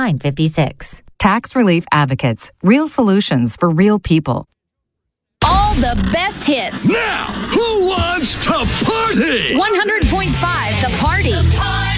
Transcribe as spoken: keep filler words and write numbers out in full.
nine five six. Tax Relief Advocates. Real solutions for real people. All the best hits. Now, who wants to party? one hundred point five The Party.